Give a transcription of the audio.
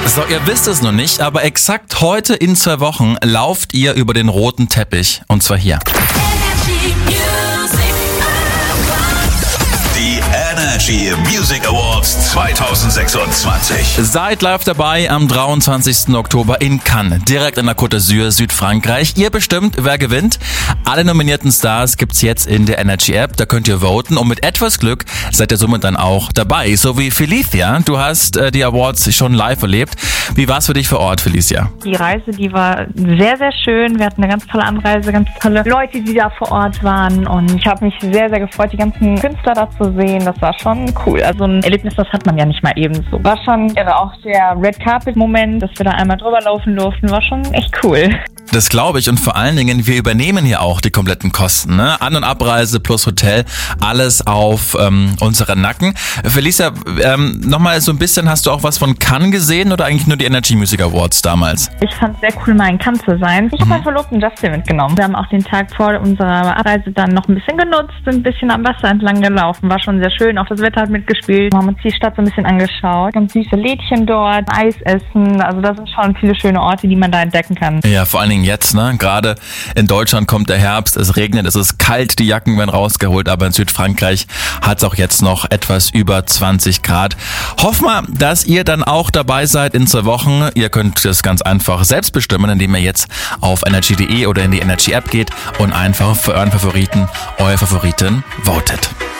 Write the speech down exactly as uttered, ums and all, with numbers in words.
So, ihr wisst es noch nicht, aber exakt heute in zwei Wochen lauft ihr über den roten Teppich. Und zwar hier. Die Energy Music Awards zwanzig sechsundzwanzig. Seid live dabei am dreiundzwanzigsten Oktober in Cannes, direkt an der Côte d'Azur, Südfrankreich. Ihr bestimmt, wer gewinnt. Alle nominierten Stars gibt's jetzt in der Energy App, da könnt ihr voten und mit etwas Glück seid ihr somit dann auch dabei. So wie Felicia, du hast äh, die Awards schon live erlebt. Wie war's für dich vor Ort, Felicia? Die Reise, die war sehr, sehr schön. Wir hatten eine ganz tolle Anreise, ganz tolle Leute, die da vor Ort waren und ich habe mich sehr, sehr gefreut, die ganzen Künstler da zu sehen. Das war schon cool. Also ein Erlebnis, das hat man ja nicht mal eben so. War schon irre. Auch der Red Carpet Moment, dass wir da einmal drüber laufen durften, war schon echt cool. Das glaube ich und vor allen Dingen, wir übernehmen hier auch die kompletten Kosten. Ne? An- und Abreise plus Hotel, alles auf ähm, unseren Nacken. Felicia, ähm, nochmal so ein bisschen, hast du auch was von Cannes gesehen oder eigentlich nur die Energy Music Awards damals? Ich fand es sehr cool, mal in Cannes zu sein. Ich habe meinen Verlobten Justin mitgenommen. Wir haben auch den Tag vor unserer Abreise dann noch ein bisschen genutzt, sind ein bisschen am Wasser entlang gelaufen. War schon sehr schön. Auch das Wetter hat mitgespielt. Wir haben uns die Stadt so ein bisschen angeschaut. Ganz süße Lädchen dort, Eis essen. Also da sind schon viele schöne Orte, die man da entdecken kann. Ja, vor allen Dingen jetzt, ne? Gerade in Deutschland kommt der Herbst, es regnet, es ist kalt, die Jacken werden rausgeholt, aber in Südfrankreich hat es auch jetzt noch etwas über zwanzig Grad. Hoffen wir, dass ihr dann auch dabei seid in zwei Wochen. Ihr könnt das ganz einfach selbst bestimmen, indem ihr jetzt auf energy punkt de oder in die Energy App geht und einfach für euren Favoriten, eure Favoriten votet.